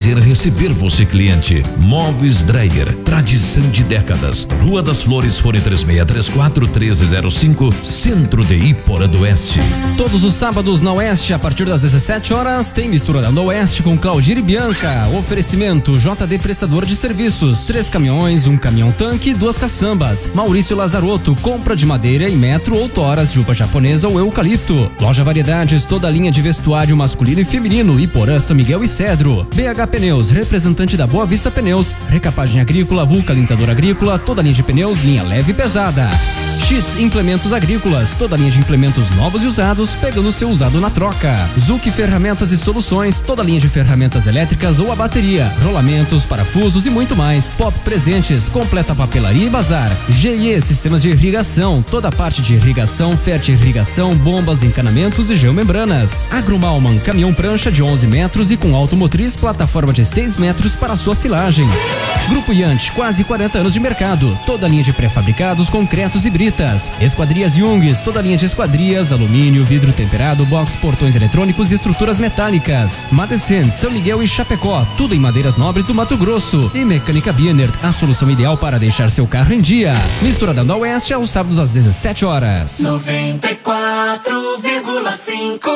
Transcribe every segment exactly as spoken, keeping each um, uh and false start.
prazer receber você, cliente. Móveis Dreyer, tradição de décadas. Rua das Flores, fone três seis três quatro, um três zero cinco, Centro de Iporã do Oeste. Todos os sábados na Oeste, a partir das dezessete horas, tem Mistura da Oeste com Claudir e Bianca. Oferecimento J D Prestador de Serviços, três caminhões, um caminhão tanque, duas caçambas. Maurício Lazarotto, compra de madeira em metro ou toras de uva japonesa ou eucalipto. Loja Variedades, toda a linha de vestuário masculino e feminino, Iporã, São Miguel e Cedro. B H Pneus, representante da Boa Vista Pneus, recapagem agrícola, vulcanizador agrícola, toda a linha de pneus, linha leve e pesada. Sheets Implementos Agrícolas, toda a linha de implementos novos e usados, pegando seu usado na troca. Zuc Ferramentas e Soluções, toda a linha de ferramentas elétricas ou a bateria, rolamentos, parafusos e muito mais. Pop Presentes, completa papelaria e bazar. G I E Sistemas de Irrigação, toda a parte de irrigação, fertirrigação, bombas, encanamentos e geomembranas. Agromalman, caminhão prancha de onze metros e com automotriz, plataforma de seis metros para sua silagem. Grupo Yant, quase quarenta anos de mercado, toda a linha de pré-fabricados, concretos e britas. Esquadrias Jungs, toda a linha de esquadrias, alumínio, vidro temperado, box, portões eletrônicos e estruturas metálicas. Madecent, São Miguel e Chapecó, tudo em madeiras nobres do Mato Grosso. E Mecânica Biener, a solução ideal para deixar seu carro em dia. Mistura da Oeste aos sábados às dezessete horas. noventa e quatro vírgula cinco.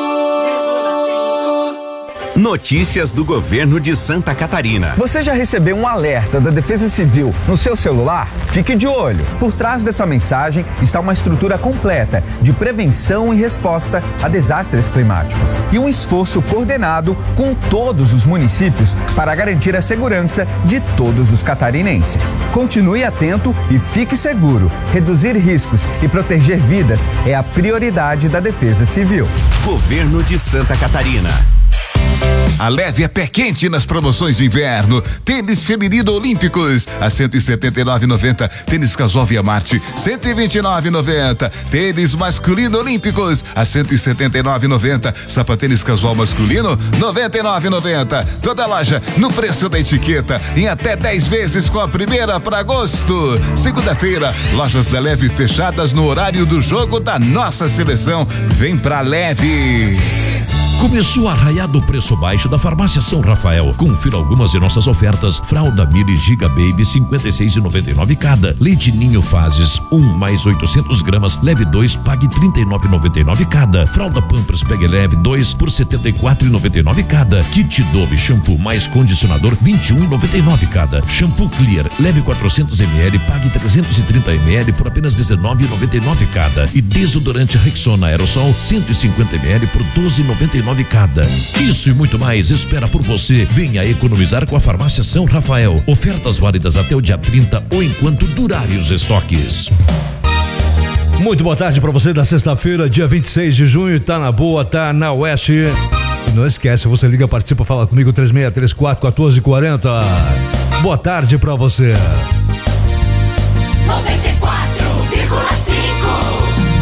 Notícias do governo de Santa Catarina. Você já recebeu um alerta da Defesa Civil no seu celular? Fique de olho. Por trás dessa mensagem está uma estrutura completa de prevenção e resposta a desastres climáticos e um esforço coordenado com todos os municípios para garantir a segurança de todos os catarinenses. Continue atento e fique seguro. Reduzir riscos e proteger vidas é a prioridade da Defesa Civil. Governo de Santa Catarina. A Leve é pé quente nas promoções de inverno. Tênis feminino olímpicos a cento e setenta e nove e noventa. Tênis casual Via Marte cento e vinte e nove e noventa. Tênis masculino olímpicos a cento e setenta e nove e noventa. Sapatênis casual masculino noventa e nove e noventa. Toda loja no preço da etiqueta em até dez vezes com a primeira para agosto. Segunda-feira, lojas da Leve fechadas no horário do jogo da nossa seleção. Vem pra Leve. Começou a arraiar do preço baixo da Farmácia São Rafael. Confira algumas de nossas ofertas. Fralda Mili Giga Baby cinquenta e seis e noventa e nove cada. Leite Ninho Fases um mais oitocentos gramas, leve dois, pague trinta e nove e noventa e nove cada. Fralda Pampers Pegue Leve dois por setenta e quatro e noventa e nove cada. Kit Dove shampoo mais condicionador vinte e um e noventa e nove cada. Shampoo Clear leve quatrocentos mililitros, pague trezentos e trinta mililitros por apenas dezenove e noventa e nove cada. E desodorante Rexona Aerosol cento e cinquenta mililitros por doze e noventa e nove cada. Isso e muito mais espera por você. Venha economizar com a Farmácia São Rafael. Ofertas válidas até o dia trinta ou enquanto durarem os estoques. Muito boa tarde para você da sexta-feira, dia vinte e seis de junho. Tá na boa, tá na Oeste. E não esquece, você liga, participa, fala comigo três seis três quatro, um quatro quatro zero. Boa tarde para você. noventa e quatro vírgula cinco.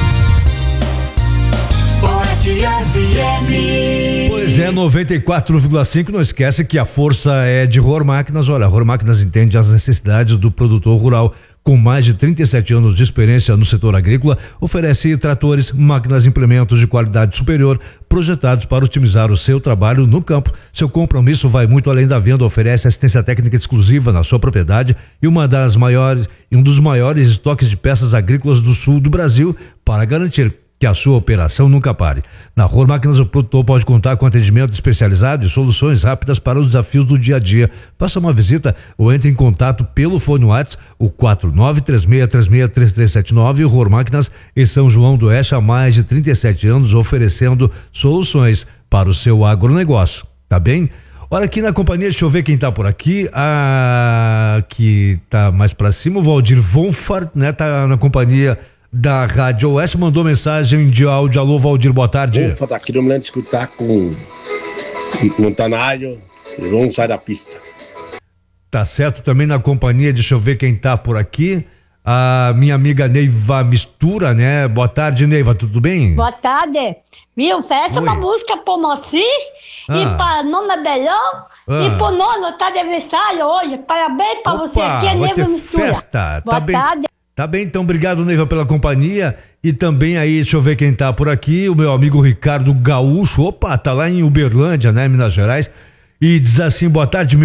Oeste F M. Pois é, noventa e quatro vírgula cinco. Não esquece que a força é de Rohr Máquinas. Olha, a Rohr Máquinas entende as necessidades do produtor rural. Com mais de trinta e sete anos de experiência no setor agrícola, oferece tratores, máquinas e implementos de qualidade superior, projetados para otimizar o seu trabalho no campo. Seu compromisso vai muito além da venda, oferece assistência técnica exclusiva na sua propriedade e uma das maiores e um dos maiores estoques de peças agrícolas do sul do Brasil para garantir que a sua operação nunca pare. Na Rohr Máquinas, o produtor pode contar com atendimento especializado e soluções rápidas para os desafios do dia a dia. Faça uma visita ou entre em contato pelo fone WhatsApp, o quatro nove três seis três seis três três sete nove. Rohr Máquinas em São João do Oeste há mais de trinta e sete anos, oferecendo soluções para o seu agronegócio. Tá bem? Olha, aqui na companhia, deixa eu ver quem tá por aqui. Ah, que tá mais pra cima, o Valdir Vonfart, né? Tá na companhia da Rádio Oeste, mandou mensagem de áudio. Alô, Valdir, boa tarde. Ufa, daqui não me lembro de escutar com Montanário e vamos sair da pista. Tá certo, também na companhia, deixa eu ver quem tá por aqui. A minha amiga Neiva Mistura, né? Boa tarde, Neiva, tudo bem? Boa tarde. Viu? Peça uma música pro Moci ah. e pra Nona Belão ah. e pro nono, tá de aniversário hoje. Parabéns pra Opa, você aqui, é Neiva Mistura. Festa. Boa tá tarde. Bem. Tá bem, então obrigado, Neiva, pela companhia. E também aí, deixa eu ver quem tá por aqui, o meu amigo Ricardo Gaúcho. Opa, tá lá em Uberlândia, né, Minas Gerais. E diz assim, boa tarde, meu